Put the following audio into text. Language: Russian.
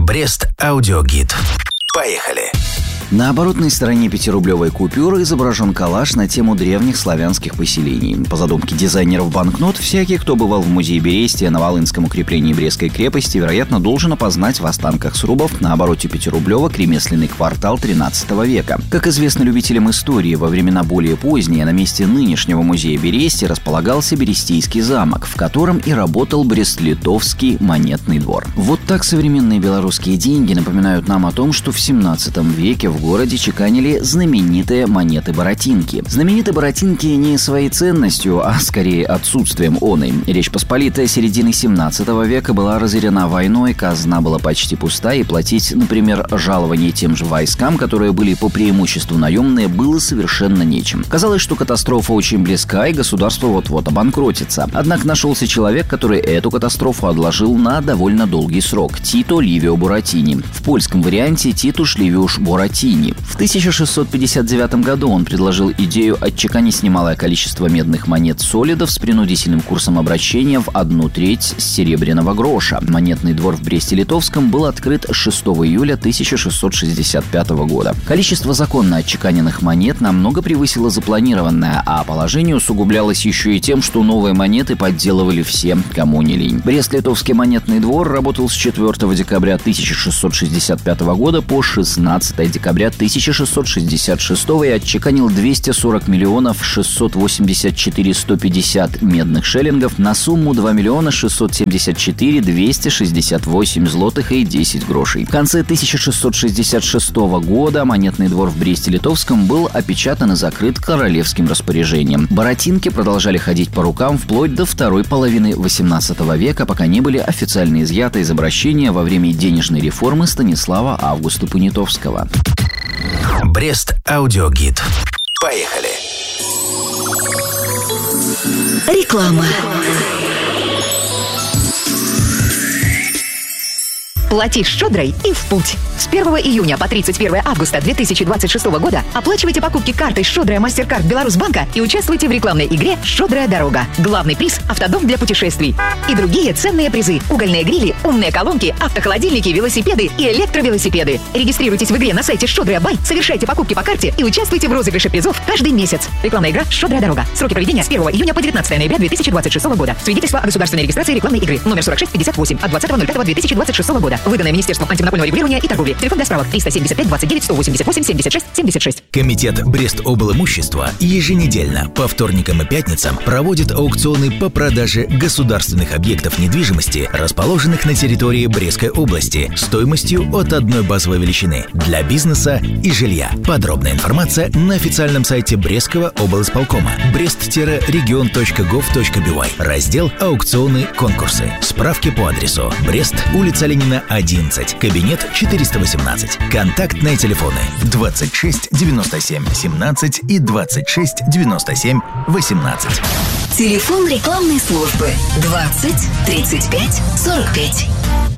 Брест аудиогид. Поехали! На оборотной стороне 5-рублевой купюры изображен коллаж на тему древних славянских поселений. По задумке дизайнеров банкнот, всякий, кто бывал в музее Берестия на Волынском укреплении Брестской крепости, вероятно, должен опознать в останках срубов на обороте 5-рублевок ремесленный квартал 13 века. Как известно любителям истории, во времена более поздние на месте нынешнего музея Берестия располагался Берестейский замок, в котором и работал Брест-Литовский монетный двор. Вот так современные белорусские деньги напоминают нам о том, что в 17 веке в городе чеканили знаменитые монеты-боротинки. Знамениты боротинки не своей ценностью, а скорее отсутствием оной. Речь Посполитая середины 17 века была разорена войной, казна была почти пуста, и платить, например, жалование тем же войскам, которые были по преимуществу наемные, было совершенно нечем. Казалось, что катастрофа очень близка, и государство вот-вот обанкротится. Однако нашелся человек, который эту катастрофу отложил на довольно долгий срок – Тито Ливио Буратини. В польском варианте Титуш Ливиуш Буратини. В 1659 году он предложил идею отчеканить немалое количество медных монет солидов с принудительным курсом обращения в 1/3 серебряного гроша. Монетный двор в Бресте-Литовском был открыт 6 июля 1665 года. Количество законно отчеканенных монет намного превысило запланированное, а положение усугублялось еще и тем, что новые монеты подделывали все, кому не лень. Брест-Литовский монетный двор работал с 4 декабря 1665 года по 16 декабря 1666 и отчеканил 240 миллионов 684 150 медных шиллингов на сумму 2 миллиона 674 268 злотых и 10 грошей. В конце 1666 года монетный двор в Бресте-Литовском был опечатан и закрыт королевским распоряжением. Боротинки продолжали ходить по рукам вплоть до второй половины 18 века, пока не были официально изъяты из обращения во время денежной реформы Станислава Августа Понятовского. Брест аудиогид. Поехали! Реклама. Плати щедрой и в путь. С 1 июня по 31 августа 2026 года оплачивайте покупки картой «Щедрая Мастеркард Беларусьбанка» и участвуйте в рекламной игре «Щедрая дорога». Главный приз – автодом для путешествий. И другие ценные призы – угольные грили, умные колонки, автохолодильники, велосипеды и электровелосипеды. Регистрируйтесь в игре на сайте «Щедрая Бай», совершайте покупки по карте и участвуйте в розыгрыше призов каждый месяц. Рекламная игра «Щедрая дорога». Сроки проведения с 1 июня по 19 ноября 2026 года. Свидетельство о государственной регистрации рекламной игры номер 4658 от 20.05.2026 года. Выданное Министерством антимонопольного регулирования и торговли. Телефон для справок 375 29 188 76 76. Комитет Брест-облимущества еженедельно по вторникам и пятницам проводит аукционы по продаже государственных объектов недвижимости, расположенных на территории Брестской области, стоимостью от 1 базовой величины для бизнеса и жилья. Подробная информация на официальном сайте Брестского облисполкома brest-region.gov.by. Раздел «Аукционы, конкурсы». Справки по адресу: Брест, улица Ленина, 11, кабинет 418. Контактные телефоны 26 97 17 и 26 97 18. Телефон рекламной службы 20 35 45.